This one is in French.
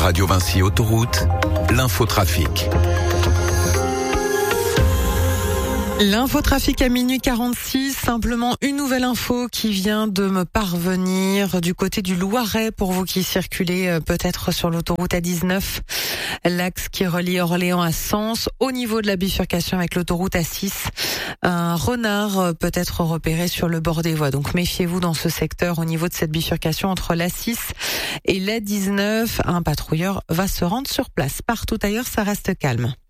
Radio Vinci Autoroute, l'infotrafic. L'infotrafic à minuit 46, simplement une nouvelle info qui vient de me parvenir du côté du Loiret pour vous qui circulez peut-être sur l'autoroute A19, l'axe qui relie Orléans à Sens, au niveau de la bifurcation avec l'autoroute A6. Un renard peut être repéré sur le bord des voies, donc méfiez-vous dans ce secteur au niveau de cette bifurcation entre l'A6 et l'A19. Un patrouilleur va se rendre sur place. Partout ailleurs, ça reste calme.